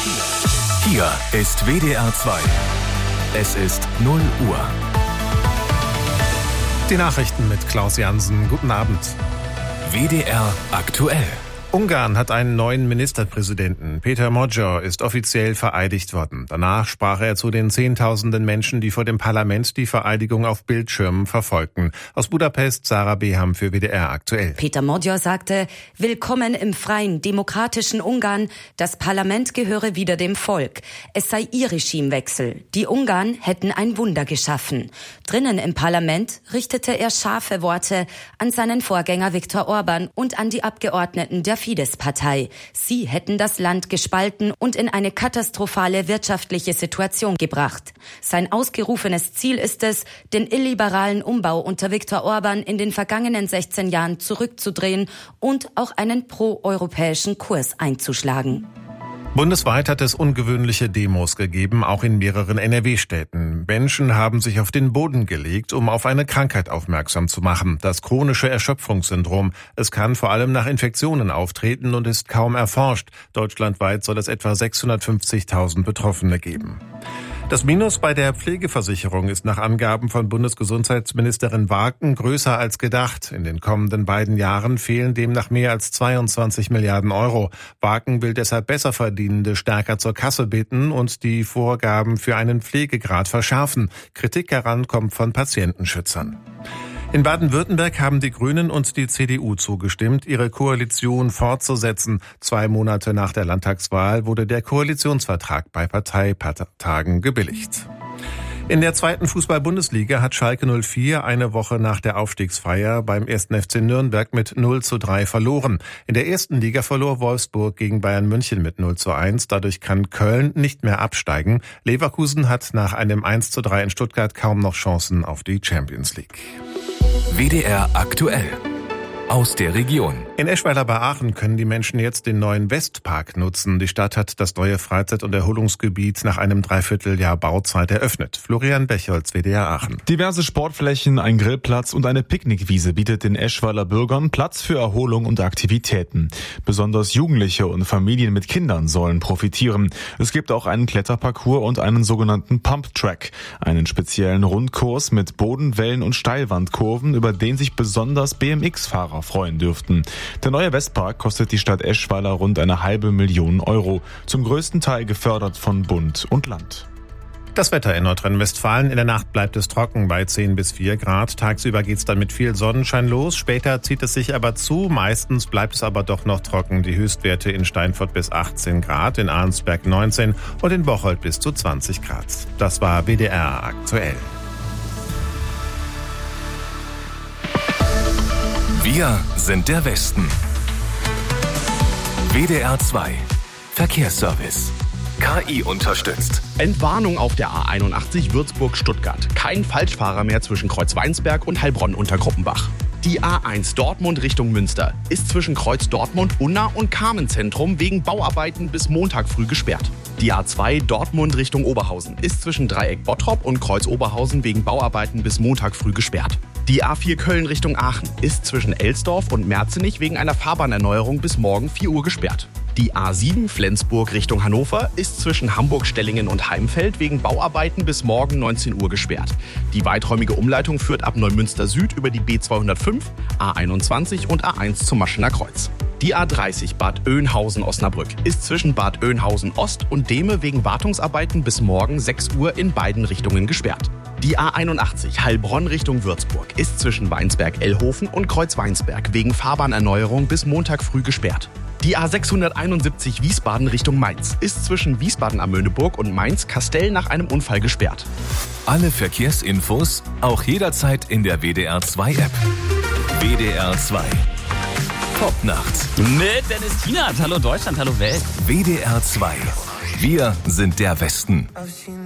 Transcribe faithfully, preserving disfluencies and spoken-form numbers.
Hier ist W D R zwei. Es ist null Uhr. Die Nachrichten mit Klaus Jansen. Guten Abend. W D R aktuell. Ungarn hat einen neuen Ministerpräsidenten. Péter Magyar ist offiziell vereidigt worden. Danach sprach er zu den Zehntausenden Menschen, die vor dem Parlament die Vereidigung auf Bildschirmen verfolgten. Aus Budapest, Sarah Beham für W D R aktuell. Péter Magyar sagte, willkommen im freien, demokratischen Ungarn. Das Parlament gehöre wieder dem Volk. Es sei ihr Regimewechsel. Die Ungarn hätten ein Wunder geschaffen. Drinnen im Parlament richtete er scharfe Worte an seinen Vorgänger Viktor Orbán und an die Abgeordneten der Fidesz-Partei. Sie hätten das Land gespalten und in eine katastrophale wirtschaftliche Situation gebracht. Sein ausgerufenes Ziel ist es, den illiberalen Umbau unter Viktor Orbán in den vergangenen sechzehn Jahren zurückzudrehen und auch einen pro-europäischen Kurs einzuschlagen. Bundesweit hat es ungewöhnliche Demos gegeben, auch in mehreren N R W-Städten. Menschen haben sich auf den Boden gelegt, um auf eine Krankheit aufmerksam zu machen, das chronische Erschöpfungssyndrom. Es kann vor allem nach Infektionen auftreten und ist kaum erforscht. Deutschlandweit soll es etwa sechshundertfünfzigtausend Betroffene geben. Das Minus bei der Pflegeversicherung ist nach Angaben von Bundesgesundheitsministerin Wagen größer als gedacht. In den kommenden beiden Jahren fehlen demnach mehr als zweiundzwanzig Milliarden Euro. Wagen will deshalb Besserverdienende stärker zur Kasse bitten und die Vorgaben für einen Pflegegrad verschärfen. Kritik daran kommt von Patientenschützern. In Baden-Württemberg haben die Grünen und die C D U zugestimmt, ihre Koalition fortzusetzen. Zwei Monate nach der Landtagswahl wurde der Koalitionsvertrag bei Parteitagen gebilligt. In der zweiten Fußball-Bundesliga hat Schalke null vier eine Woche nach der Aufstiegsfeier beim ersten F C Nürnberg mit null zu drei verloren. In der ersten Liga verlor Wolfsburg gegen Bayern München mit null zu eins. Dadurch kann Köln nicht mehr absteigen. Leverkusen hat nach einem eins zu drei in Stuttgart kaum noch Chancen auf die Champions League. W D R aktuell. Aus der Region. In Eschweiler bei Aachen können die Menschen jetzt den neuen Westpark nutzen. Die Stadt hat das neue Freizeit- und Erholungsgebiet nach einem Dreivierteljahr Bauzeit eröffnet. Florian Bechholz, W D R Aachen. Diverse Sportflächen, ein Grillplatz und eine Picknickwiese bietet den Eschweiler Bürgern Platz für Erholung und Aktivitäten. Besonders Jugendliche und Familien mit Kindern sollen profitieren. Es gibt auch einen Kletterparcours und einen sogenannten Pump-Track, einen speziellen Rundkurs mit Bodenwellen und Steilwandkurven, über den sich besonders B M X-Fahrer freuen dürften. Der neue Westpark kostet die Stadt Eschweiler rund eine halbe Million Euro, zum größten Teil gefördert von Bund und Land. Das Wetter in Nordrhein-Westfalen. In der Nacht bleibt es trocken bei zehn bis vier Grad. Tagsüber geht's dann mit viel Sonnenschein los. Später zieht es sich aber zu. Meistens bleibt es aber doch noch trocken. Die Höchstwerte in Steinfurt bis achtzehn Grad, in Arnsberg neunzehn und in Bocholt bis zu zwanzig Grad. Das war W D R aktuell. Wir sind der Westen. W D R zwei. Verkehrsservice. K I unterstützt. Entwarnung auf der A einundachtzig Würzburg-Stuttgart. Kein Falschfahrer mehr zwischen Kreuzweinsberg und Heilbronn unter Gruppenbach. Die A eins Dortmund Richtung Münster ist zwischen Kreuz Dortmund, Unna und Carmen-Zentrum wegen Bauarbeiten bis Montag früh gesperrt. Die A zwei Dortmund Richtung Oberhausen ist zwischen Dreieck Bottrop und Kreuz Oberhausen wegen Bauarbeiten bis Montag früh gesperrt. Die A vier Köln Richtung Aachen ist zwischen Elsdorf und Merzenich wegen einer Fahrbahnerneuerung bis morgen vier Uhr gesperrt. Die A sieben Flensburg Richtung Hannover ist zwischen Hamburg-Stellingen und Heimfeld wegen Bauarbeiten bis morgen neunzehn Uhr gesperrt. Die weiträumige Umleitung führt ab Neumünster Süd über die B zweihundertfünf, A einundzwanzig und A eins zum Maschener Kreuz. Die A dreißig Bad Oeynhausen-Osnabrück ist zwischen Bad Oeynhausen-Ost und Dehme wegen Wartungsarbeiten bis morgen sechs Uhr in beiden Richtungen gesperrt. Die A einundachtzig Heilbronn Richtung Würzburg ist zwischen Weinsberg-Ellhofen und Kreuz-Weinsberg wegen Fahrbahnerneuerung bis Montag früh gesperrt. Die A sechshunderteinundsiebzig Wiesbaden Richtung Mainz ist zwischen Wiesbaden am Möhneburg und Mainz-Kastell nach einem Unfall gesperrt. Alle Verkehrsinfos auch jederzeit in der W D R zwei App. W D R zwei. Top-Nacht. Mit Dennis Tienert. Hallo Deutschland, hallo Welt. W D R zwei. Wir sind der Westen.